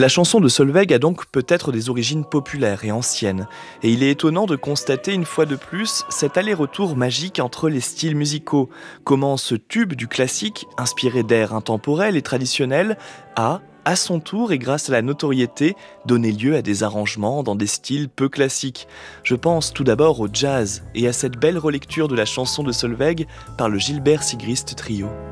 La chanson de Solveig a donc peut-être des origines populaires et anciennes, et il est étonnant de constater une fois de plus cet aller-retour magique entre les styles musicaux, comment ce tube du classique, inspiré d'airs intemporels et traditionnels, a, à son tour et grâce à la notoriété, donné lieu à des arrangements dans des styles peu classiques. Je pense tout d'abord au jazz et à cette belle relecture de la chanson de Solveig par le Gilbert Sigrist Trio.